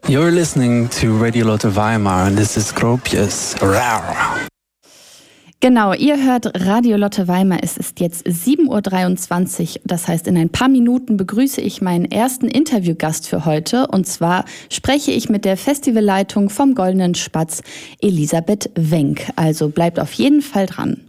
You're listening to Radio Lotte Weimar and this is Gropius. Genau, ihr hört Radio Lotte Weimar. Es ist jetzt 7.23 Uhr. Das heißt, in ein paar Minuten begrüße ich meinen ersten Interviewgast für heute. Und zwar spreche ich mit der Festivalleitung vom Goldenen Spatz, Elisabeth Wenck. Also bleibt auf jeden Fall dran.